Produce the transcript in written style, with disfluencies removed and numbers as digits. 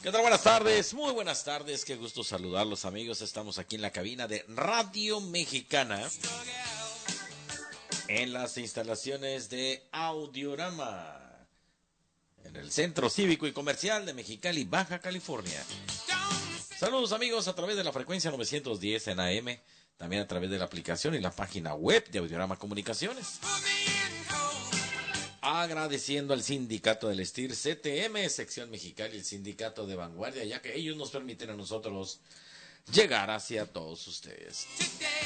¿Qué tal? Buenas tardes, muy buenas tardes, qué gusto saludarlos amigos. Estamos aquí en la cabina de Radio Mexicana, en las instalaciones de Audiorama, en el Centro Cívico y Comercial de Mexicali, Baja California. Saludos amigos a través de la frecuencia 910 en AM, también a través de la aplicación y la página web de Audiorama Comunicaciones. Agradeciendo al Sindicato del Estir, CTM, Sección Mexicali, el Sindicato de Vanguardia, ya que ellos nos permiten a nosotros llegar hacia todos ustedes.